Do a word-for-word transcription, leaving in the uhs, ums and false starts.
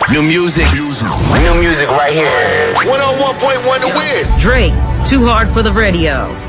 New music. New music right here. one oh one point one The Wiz. Drake, Too Hard for the Radio.